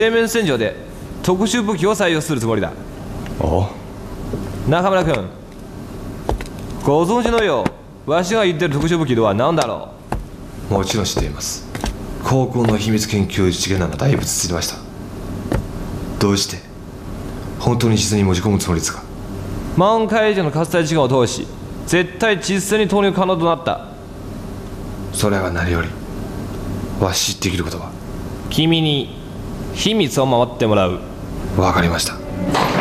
底面戦場で特殊武器を採用するつもりだ。 おう。 中村君、ご存知のよう、わしが言ってる特殊武器とは何だろもちろん知っています。高校の秘密研究実験ならだいぶ続きました。どうして本当に実際に持ち込むつもりですか？ う。満開以上の活体時間を通し、絶対実際に投入可能となった。 それは何よりわしできることは。 君に秘密を守ってもらう。 わかりました。